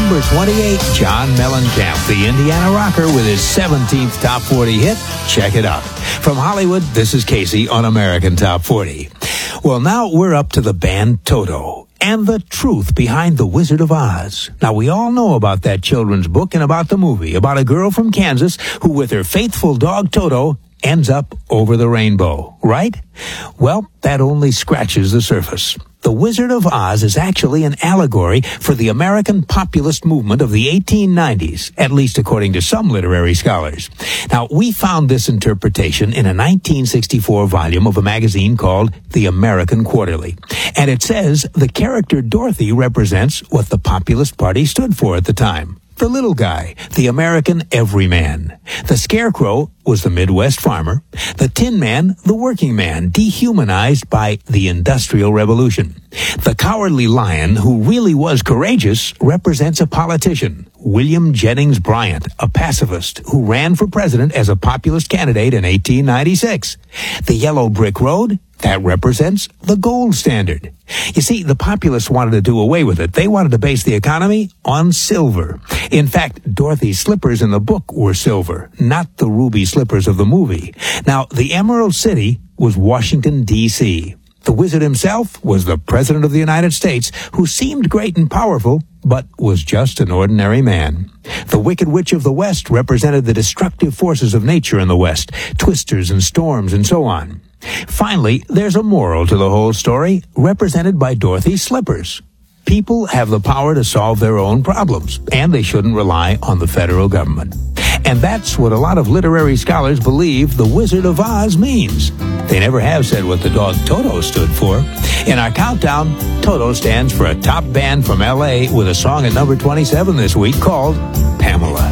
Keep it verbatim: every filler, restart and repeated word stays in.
number twenty-eight, John Mellencamp, the Indiana rocker, with his seventeenth Top forty hit. Check it out. From Hollywood, this is Casey on American Top forty. Well, now we're up to the band Toto and the truth behind The Wizard of Oz. Now, we all know about that children's book and about the movie, about a girl from Kansas who, with her faithful dog Toto, ends up over the rainbow, right? Well, that only scratches the surface. The Wizard of Oz is actually an allegory for the American populist movement of the eighteen nineties, at least according to some literary scholars. Now, we found this interpretation in a nineteen sixty-four volume of a magazine called The American Quarterly. And it says the character Dorothy represents what the Populist Party stood for at the time. The little guy, the American everyman. The Scarecrow was the Midwest farmer. The Tin Man, the working man, dehumanized by the Industrial Revolution. The Cowardly Lion, who really was courageous, represents a politician, William Jennings Bryant, a pacifist who ran for president as a populist candidate in eighteen ninety-six. The Yellow Brick Road, that represents the gold standard. You see, the populists wanted to do away with it. They wanted to base the economy on silver. In fact, Dorothy's slippers in the book were silver, not the ruby slippers of the movie. Now, the Emerald City was Washington, D C The wizard himself was the President of the United States, who seemed great and powerful, but was just an ordinary man. The Wicked Witch of the West represented the destructive forces of nature in the West, twisters and storms and so on. Finally, there's a moral to the whole story, represented by Dorothy's slippers. People have the power to solve their own problems, and they shouldn't rely on the federal government. And that's what a lot of literary scholars believe The Wizard of Oz means. They never have said what the dog Toto stood for. In our countdown, Toto stands for a top band from L A with a song at number twenty-seven this week called Pamela.